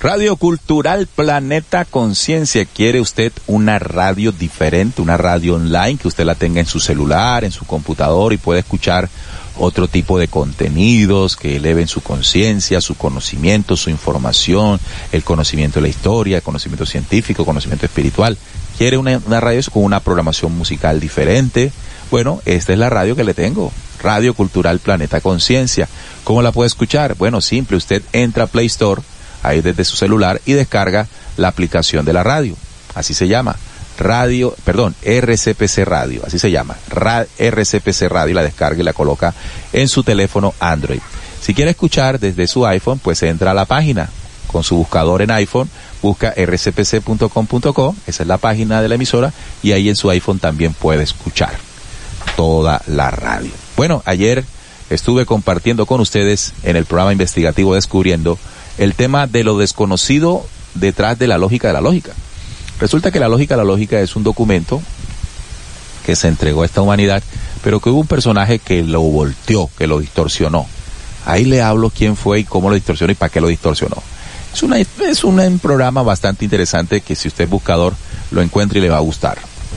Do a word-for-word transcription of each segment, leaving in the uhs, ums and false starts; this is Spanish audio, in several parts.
Radio Cultural Planeta Conciencia. ¿Quiere usted una radio diferente, una radio online que usted la tenga en su celular, en su computador y pueda escuchar otro tipo de contenidos que eleven su conciencia, su conocimiento, su información, el conocimiento de la historia, el conocimiento científico, conocimiento espiritual? ¿Quiere una, una radio con una programación musical diferente? Bueno, esta es la radio que le tengo. Radio Cultural Planeta Conciencia. ¿Cómo la puede escuchar? Bueno, simple, usted entra a Play Store, ahí desde su celular, y descarga la aplicación de la radio. Así se llama. Radio, perdón, R C P C Radio, así se llama. Ra- R C P C Radio, la descarga y la coloca en su teléfono Android. Si quiere escuchar desde su iPhone, pues entra a la página con su buscador en iPhone, busca r c p c punto com punto co, esa es la página de la emisora, y ahí en su iPhone también puede escuchar toda la radio. Bueno, ayer estuve compartiendo con ustedes en el programa investigativo Descubriendo el tema de lo desconocido detrás de la lógica de la lógica. Resulta que la lógica de la lógica es un documento que se entregó a esta humanidad, pero que hubo un personaje que lo volteó, que lo distorsionó. Ahí le hablo quién fue y cómo lo distorsionó y para qué lo distorsionó. Es una, es un programa bastante interesante que si usted es buscador lo encuentra y le va a gustar.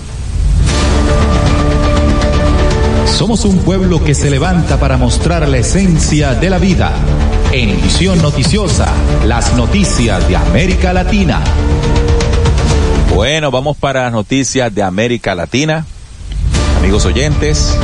Somos un pueblo que se levanta para mostrar la esencia de la vida. En Visión Noticiosa, las noticias de América Latina. Bueno, vamos para las noticias de América Latina. Amigos oyentes,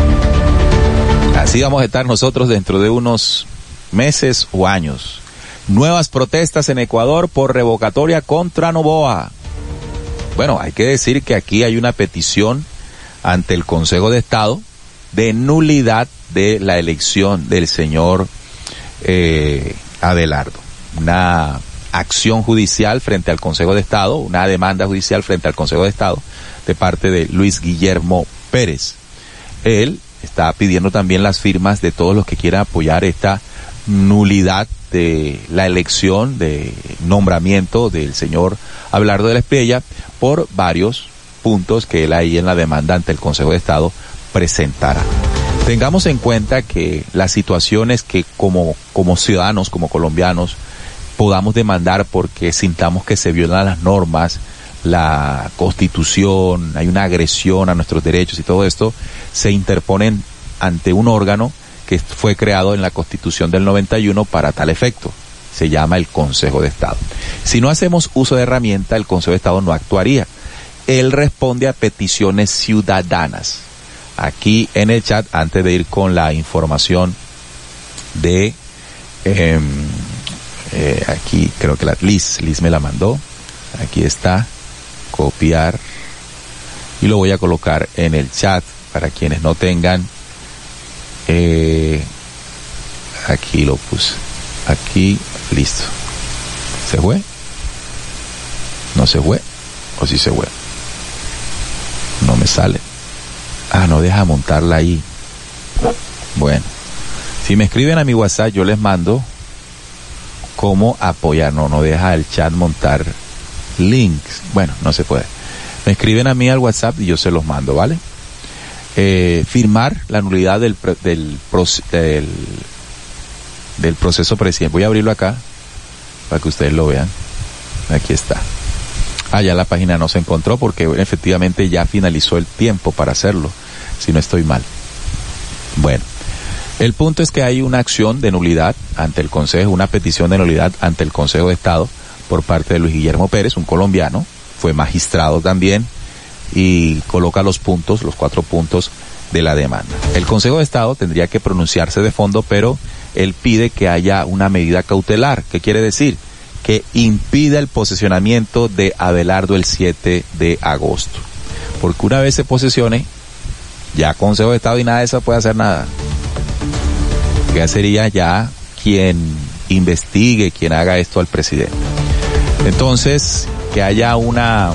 así vamos a estar nosotros dentro de unos meses o años. Nuevas protestas en Ecuador por revocatoria contra Noboa. Bueno, hay que decir que aquí hay una petición ante el Consejo de Estado de nulidad de la elección del señor eh, Abelardo. Una acción judicial frente al Consejo de Estado, una demanda judicial frente al Consejo de Estado de parte de Luis Guillermo Pérez. Él está pidiendo también las firmas de todos los que quieran apoyar esta nulidad de la elección de nombramiento del señor Abelardo de la Espriella por varios puntos que él ahí en la demanda ante el Consejo de Estado presentará. Tengamos en cuenta que las situaciones que como, como ciudadanos, como colombianos, podamos demandar porque sintamos que se violan las normas, la Constitución, hay una agresión a nuestros derechos y todo esto, se interponen ante un órgano que fue creado en la Constitución del noventa y uno para tal efecto. Se llama el Consejo de Estado. Si no hacemos uso de herramienta, el Consejo de Estado no actuaría. Él responde a peticiones ciudadanas. Aquí en el chat, antes de ir con la información de eh, eh, aquí creo que la Liz, Liz me la mandó. Aquí está, copiar y lo voy a colocar en el chat para quienes no tengan. Eh, aquí lo puse. Aquí, listo. ¿Se fue? ¿No se fue? ¿O sí se fue? No me sale. Ah, no deja montarla ahí. Bueno, si me escriben a mi WhatsApp, yo les mando cómo apoyar. No, no deja el chat montar links. Bueno, no se puede. Me escriben a mí al WhatsApp y yo se los mando, ¿vale? Eh, firmar la nulidad del, del, del, del proceso presidencial. Voy a abrirlo acá para que ustedes lo vean. Aquí está. Ah, ya la página no se encontró porque bueno, efectivamente ya finalizó el tiempo para hacerlo, si no estoy mal. Bueno, el punto es que hay una acción de nulidad ante el Consejo, una petición de nulidad ante el Consejo de Estado por parte de Luis Guillermo Pérez, un colombiano, fue magistrado también y coloca los puntos, los cuatro puntos de la demanda. El Consejo de Estado tendría que pronunciarse de fondo, pero él pide que haya una medida cautelar. ¿Qué quiere decir? Que impida el posesionamiento de Abelardo el siete de agosto. Porque una vez se posesione, ya Consejo de Estado y nada de eso puede hacer nada. Ya sería ya quien investigue, quien haga esto al presidente. Entonces, que haya una,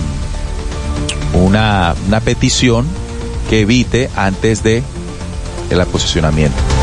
una, una petición que evite antes de el posicionamiento.